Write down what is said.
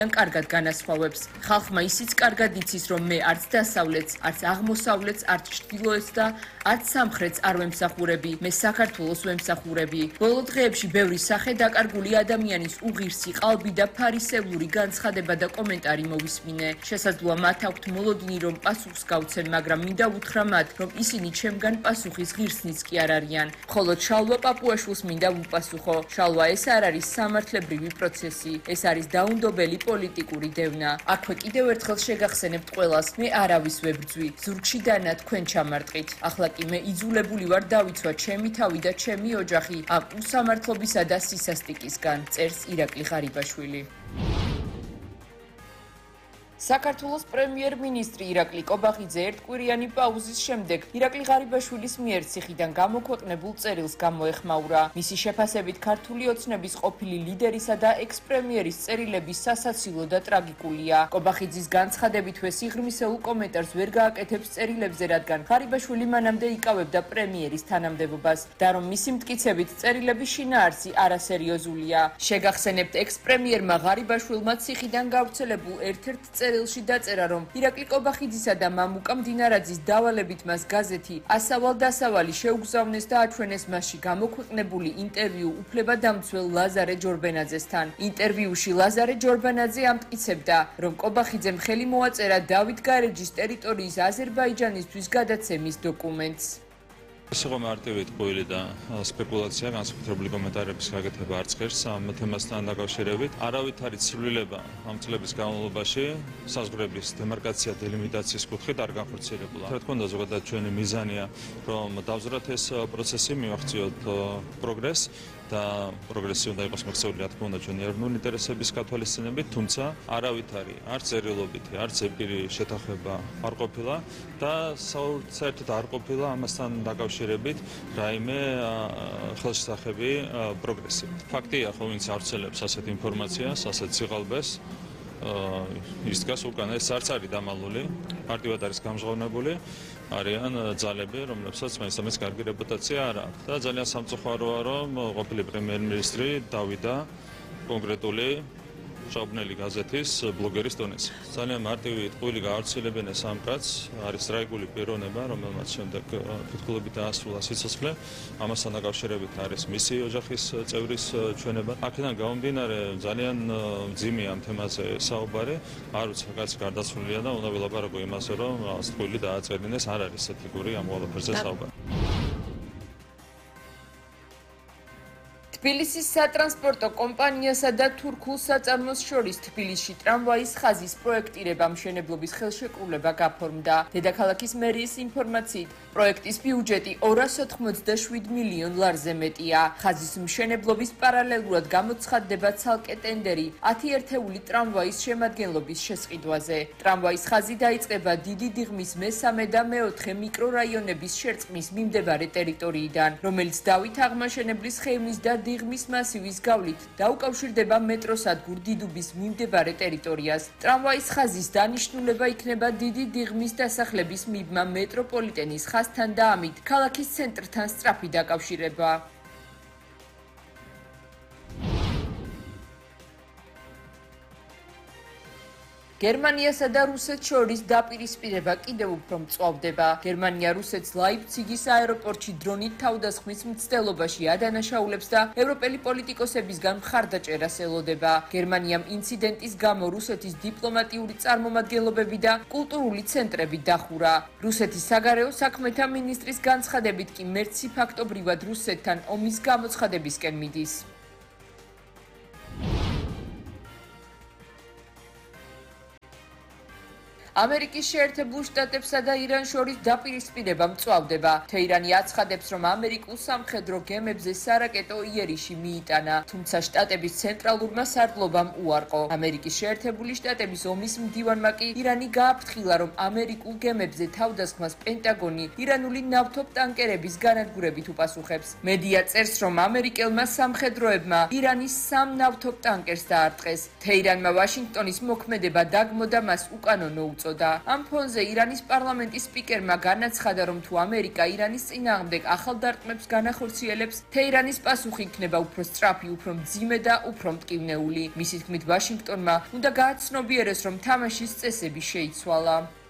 კარგად განასხვავებს. ხალხმა ისიც კარგად იცის, რომ მე არც დასავლეთს, არც აღმოსავლეთს, არც ჩრდილოეთს და არც სამხრეთს არ ვემსახურები, მე საქართველოს ვემსახურები. ბოლო დღეებში ბევრი სახე დაკარგული ადამიანის უღირსი ყალბი და ფარისევლური განცხადება და კომენტარი მოვისმინე. შესაძლოა მათ აქვთ მოლოდინი, რომ პასუხს გავცენ, მაგრამ მინდა უთხრა მათ, რომ ისინი ჩემგან პასუხის ღირსნიც კი არ არიან. მხოლოდ შალვა პაპუაშვილს მინდა ვუპასუხო. შალვა ეს არ არის სამართლებრივი პროცესი, ეს არის დაუნდობელი პოლიტიკური დევნა. აქვე კიდევ ერთხელ შეგახსენებთ ყველას, მე არავის ვებრძვი, ზურგში დანა თქვენ ჩამარტყით. ახლა კი მე იძულებული ვარ დავიცვა ჩემი თავი და ჩემი ოჯახი ამ უსამართლობისა და სისასტიკისგან, წერს ირაკლი ღარიბაშვილი. საქართველოს პრემიერ-მინისტრი ირაკლი კობახიძე ერთკვირიანი პაუზის შემდეგ ირაკლი ღარიბაშვილის მიერ ციხიდან გამოქვეყნებულ წერილს გამოეხმაურა. მისი შეფასებით ქართული ოცნების ყოფილი ლიდერისა და ექს-პრემიერის წერილები სასაცილო და ტრაგიკულია. კობახიძის განცხადებითვე სიღრმისეულ კომენტარს ვერ გააკეთებს წერილებზე, რადგან ღარიბაშვილი მანამდე იკავებდა პრემიერის თანამდებობას და რომ მისი მტკიცებით წერილების შინაარსი არასერიოზულია. შეგახსენებთ ექს-პრემიერმა ღარიბაშვილმა ციხიდან გავრცელებულ ერთ-ერთ წერილში დაწერა, რომ ირაკლი კობახიძისა და მამუკა მდინარაძის დავალებით მას გაზეთი ასავალ-დასავალი შეუგზავნეს და აჩვენეს მასში გამოქვეყნებული ინტერვიუ უფლებადამცველ ლაზარე ჯორბენაძესთან. ინტერვიუში ლაზარე ჯორბენაძე ამტკიცებდა, რომ კობახიძემ ხელი მოაწერა დავით გარეჯის ტერიტორიის აზერბაიჯანისთვის გადაცემის დოკუმენტს. ეს იყო მარტივი ტყუილი და სპეკულაცია, განსაკუთრებული კომენტარების გაკეთება არც ღირს ამ თემასთან დაკავშირებით. არავითარი ცვლილება ამ წლების განმავლობაში საზღვრების დემარკაცია დელიმიტაციის კუთხით არ განხორციელებულა. რა თქმა უნდა, ზოგადად ჩვენი მიზანია, რომ დავზრათ ეს პროცესი, მივახციოთ პროგრესს და პროგრესი უნდა იყოს მოქცეული, რა თქმა უნდა, ჩვენი ეროვნული ინტერესების გათვალისწინებით, თუმცა არავითარი არც წერილობითი, არც ეპირი შეთანხმება არ ყოფილა და საერთოდ არ ყოფილა ამასთან დაკავშირებით რაიმე ხელშესახები პროგრესი. ფაქტია, ხო ვინც ავრცელებს ასეთ ინფორმაციას, ასეთ სიყალბეს, ის დგას უკან, ეს არც არის დამალული, მარტივად არის გამჟღავნებული. არიან ძალები, რომლებსაც მაინც კარგი რეპუტაცია არ აქვს და ძალიან სამწუხაროა, რომ ყოფილი პრემიერ-მინისტრი დავიდა კონკრეტული შაუბნელი გაზეთის ბლოგერის დონეზე. ძალიან მარტივი ტყუილი გაავრცელებენ ეს ამ კაცს, არის ტრაგიკული პიროვნება, რომელმაც შემდეგ თვითმკვლელობით დაასრულა სიცოცხლე. ამასთან დაკავშირებით არის მისი ოჯახის წევრის ჩვენება. აქედან გამომდინარე ძალიან მძიმე ამ თემაზე საუბარი, არ ვიცი კაცი გარდაცვლილია და უნდა ვილაპარაკო იმაზე, რომ ტყუილი დააწერინეს, არ არის ეთიკური ამ ყველაფერზე საუბარი. თბილისის სატრანსპორტო კომპანიასა და თურქულ საწარმოს შორის თბილისში ტრამვაის ხაზის პროექტირება მშენებლობის ხელშეკრულება გაფორმდა. დედაქალაქის მერიის ინფორმაციით, პროექტის ბიუჯეტი 287 მილიონ ლარზე მეტია. ხაზის მშენებლობის პარალელურად გამოცხადდება ცალკე ტენდერი 10 ერთეული ტრამვაის შემადგენლობის შესყიდვაზე. ტრამვაის ხაზი დაიწყება დიდი დიღმის მესამე და მეოთხე მიკრორაიონების შერწყმის მიმდებარე ტერიტორიიდან, რომელიც დავით აღმაშენებლის ხეივნის და დიღმის მასივის გავლით დაუკავშირდება მეტროსადგურ დიდუბის მიმდებარე ტერიტორიას. ტრამვაის ხაზის დანიშნულება იქნება დიდი დიღმის დასახლების მიბმა მეტროპოლიტენის ხაზთან და ამით ქალაქის ცენტრთან სწრაფი დაკავშირება. გერმანიასა და რუსეთს შორის დაპირისპირება კიდევ უფრო მწვავდება. გერმანია რუსეთს ლაიფციგის აეროპორტში დრონით თავდასხმის მცდელობაში ადანაშაულებს და ევროპელი პოლიტიკოსებისგან მხარდაჭერას ელოდება. გერმანიამ ინციდენტის გამო რუსეთის დიპლომატიური წარმომადგენლობები და კულტურული ცენტრები დახურა. რუსეთის საგარეო საქმეთა მინისტრის განცხადებით კი მერცი ფაქტობრივად რუსეთთან ომის გამოცხადებისკენ მიდის. ამერიკის შეერთებულ შტატებსა და ირანს შორის დაპირისპირება მწვავდება. თეირანი აცხადებს, რომ ამერიკულ სამხედრო გემებზე სარაკეტო იერიში მიიტანა, თუმცა შტატების ცენტრალურმა სარდლობამ უარყო. ამერიკის შეერთებული შტატების ომის მდივანმა კი ირანი გააფრთხილა, რომ ამერიკულ გემებზე თავდასხმას პენტაგონი ირანული ნავთობტანკერების განადგურებით უპასუხებს. მედია წერს, რომ ამერიკელმა სამხედროებმა ირანის 3 ნავთობტანკერს დაარტყეს. თეირანმა ვაშინგტონის მოქმედება დაგმო და მას უკანონო უწოდა. ამ ფონზე ირანის პარლამენტის სპიკერმა განაცხადა, რომ თუ ამერიკა ირანის წინააღმდეგ ახალ დარტყმებს განახორციელებს, თეირანის პასუხი იქნება უფრო სწრაფი, უფრო მძიმე და უფრო მტკივნეული. მისი თქმით, ვაშინგტონმა უნდა გააცნობიეროს, რომ თამაშის წესები შეიცვალა.